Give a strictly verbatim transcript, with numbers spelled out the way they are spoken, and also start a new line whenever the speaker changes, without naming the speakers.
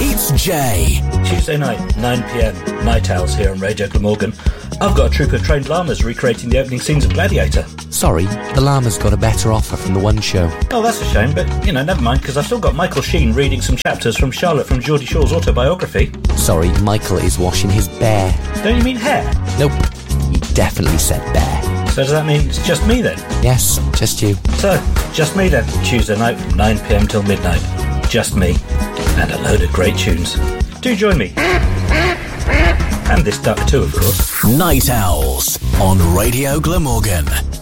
meets Jay.
Tuesday night, nine p.m, Night Owls here on Radio Glamorgan. I've got a troupe of trained llamas recreating the opening scenes of Gladiator.
Sorry, the llama's got a better offer from the One Show.
Oh, that's a shame, but, you know, never mind, because I've still got Michael Sheen reading some chapters from Charlotte from Geordie Shaw's autobiography.
Sorry, Michael is washing his bear.
Don't you mean hair?
Nope, he definitely said bear.
So does that mean it's just me then?
Yes, just you.
So, just me then. Tuesday night from nine p.m. till midnight. Just me. And a load of great tunes. Do join me. And this duck too, of course.
Night Owls on Radio Glamorgan.